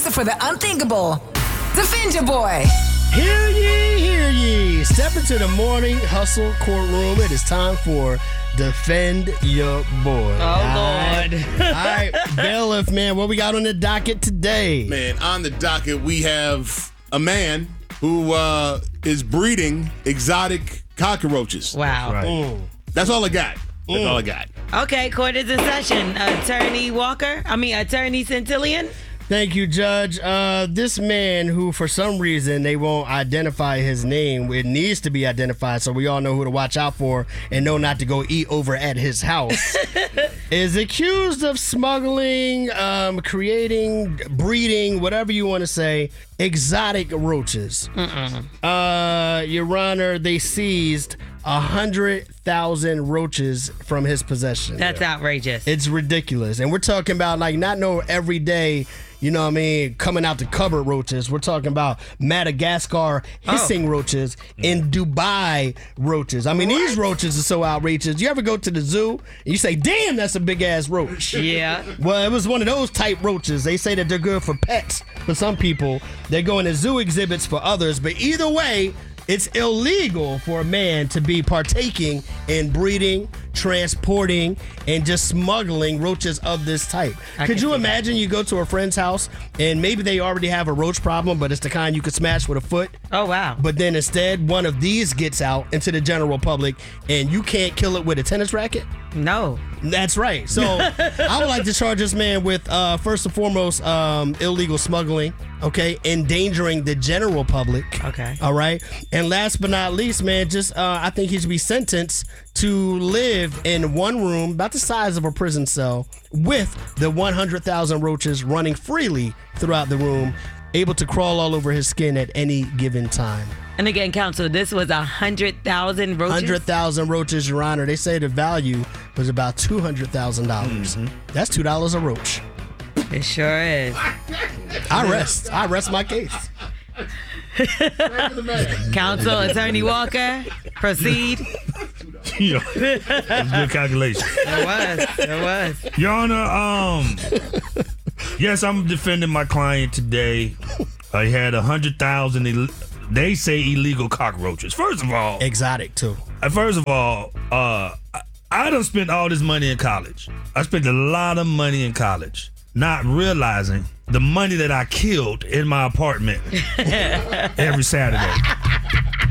for the unthinkable. Defend your boy. Hear ye, hear ye. Step into the morning hustle courtroom. It is time for Defend Your Boy. Lord. All right, bailiff, man, what we got on the docket today? Man, on the docket, we have a man who is breeding exotic cockroaches. Wow. Right. That's all I got. That's all I got. Okay, court is in session. Attorney Centillion. Thank you, Judge. This man who, for some reason, they won't identify his name. It needs to be identified so we all know who to watch out for and know not to go eat over at his house, is accused of smuggling, breeding, whatever you want to say, exotic roaches. Your Honor, they seized 100,000 roaches from his possession. That's outrageous. It's ridiculous. And we're talking about not no everyday, you know what I mean, coming out the cupboard roaches. We're talking about Madagascar hissing roaches and Dubai roaches. I mean, these roaches are so outrageous. You ever go to the zoo and you say, damn, that's a big ass roach. Yeah. Well, it was one of those type roaches. They say that they're good for pets for some people. They go into zoo exhibits for others. But either way, it's illegal for a man to be partaking in breeding, transporting, and just smuggling roaches of this type. Could you imagine you go to a friend's house and maybe they already have a roach problem, but it's the kind you could smash with a foot? Oh, wow. But then instead, one of these gets out into the general public and you can't kill it with a tennis racket? No. That's right. So I would like to charge this man with, first and foremost, illegal smuggling, okay, endangering the general public. Okay. All right. And last but not least, man, I think he should be sentenced to live in one room about the size of a prison cell with the 100,000 roaches running freely throughout the room, able to crawl all over his skin at any given time. And again, counsel, this was 100,000 roaches? 100,000 roaches, Your Honor. They say the value was about $200,000. That's $2 a roach. It sure is. I rest my case. Counsel, Attorney Walker, proceed. Yeah, that's good calculation. It was. Your Honor, yes, I'm defending my client today. I had 100,000. They say illegal cockroaches. First of all, exotic too. I done spent all this money in college. I spent a lot of money in college, not realizing the money that I killed in my apartment every Saturday.